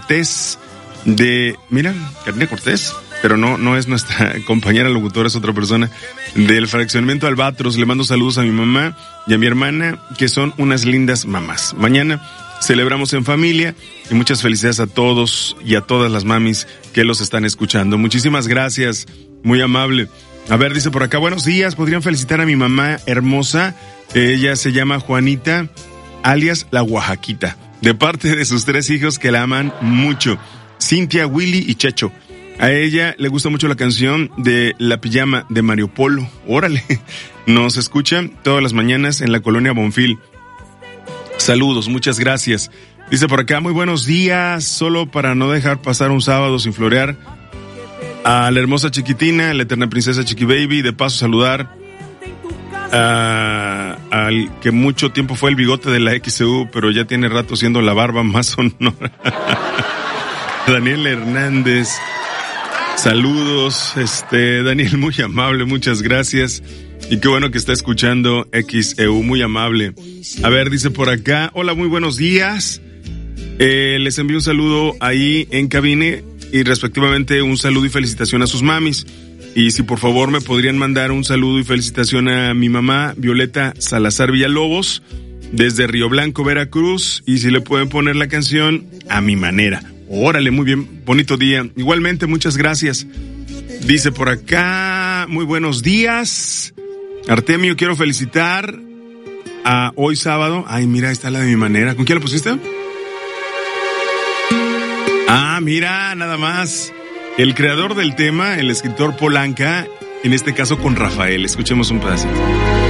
Cortés Karina Cortés, pero no es nuestra compañera locutora, es otra persona del fraccionamiento Albatros. Le mando saludos a mi mamá y a mi hermana, que son unas lindas mamás. Mañana celebramos en familia y muchas felicidades a todos y a todas las mamis que los están escuchando. Muchísimas gracias, muy amable. A ver, dice por acá, buenos días, podrían felicitar a mi mamá hermosa. Ella se llama Juanita, alias la Oaxaquita, de parte de sus 3 hijos que la aman mucho, Cintia, Willy y Checho. A ella le gusta mucho la canción de La Pijama de Mario Polo. Órale, nos escuchan todas las mañanas en la colonia Bonfil. Saludos, muchas gracias. Dice por acá, muy buenos días, solo para no dejar pasar un sábado sin florear a la hermosa chiquitina, la eterna princesa Chiqui Baby. De paso saludar al que mucho tiempo fue el bigote de la XEU, pero ya tiene rato siendo la barba más sonora. Daniel Hernández, saludos, Daniel, muy amable, muchas gracias, y qué bueno que está escuchando XEU, muy amable. A ver, dice por acá, hola, muy buenos días, les envío un saludo ahí en cabine, y respectivamente un saludo y felicitación a sus mamis, y si por favor me podrían mandar un saludo y felicitación a mi mamá, Violeta Salazar Villalobos, desde Río Blanco, Veracruz, y si le pueden poner la canción A Mi Manera. Órale, muy bien, bonito día. Igualmente, muchas gracias. Dice por acá, muy buenos días. Artemio, quiero felicitar a hoy sábado. Ay, mira, está la de Mi Manera. ¿Con quién la pusiste? Ah, mira, nada más. El creador del tema, el escritor Polanca, en este caso con Rafael. Escuchemos un pedacito.